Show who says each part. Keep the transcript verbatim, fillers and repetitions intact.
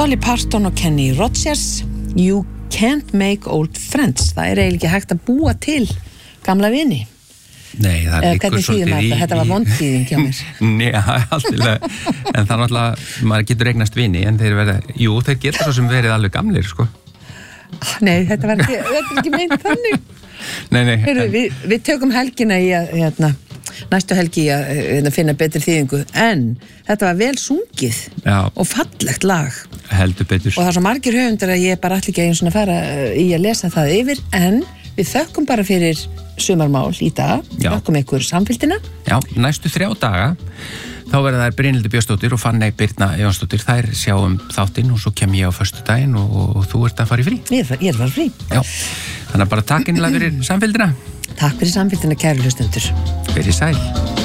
Speaker 1: Dolly Parton og Kenny Rogers, You Can't Make Old Friends. Það er eiginlega ekki hægt að búa til gamla vini.
Speaker 2: Nei, það er líka svolítið í...
Speaker 1: Þetta var vondtíðing hjá mér.
Speaker 2: Nei, alltilega. En það er náttúrulega, maður getur eignast vini, en þeir verða, jú, þeir geta svo sem verið alveg gamlir, sko.
Speaker 1: Nei, þetta var ekki, þetta er ekki meint þannig.
Speaker 2: Nei, nei.
Speaker 1: Heru, en... við, við tökum helgina í að, hérna, næstu helgi í að hérna, finna betri þýðingu, en þetta var vel sungið
Speaker 2: Já. Og
Speaker 1: fallegt lag.
Speaker 2: Heldur betur.
Speaker 1: Og það er svo margir höfundar að ég bara allir ekki einu svona fara í að lesa það yfir, en við þökkum bara fyrir sumarmál í dag, þökkum ykkur samfylgdina.
Speaker 2: Já, næstu þrjá daga þá verða þær Brynhildur Björnsdóttir og Fanney Birna Jónsdóttir, þær sjáum þáttinn og svo kem ég á föstudaginn og, og þú ert að fara í frí.
Speaker 1: Ég er, ég er að fara í frí.
Speaker 2: Já, þannig að bara takk innlega fyrir samfylgdina.
Speaker 1: Takk fyrir samfylgdina, kæru hlustendur.
Speaker 2: Verið sæl.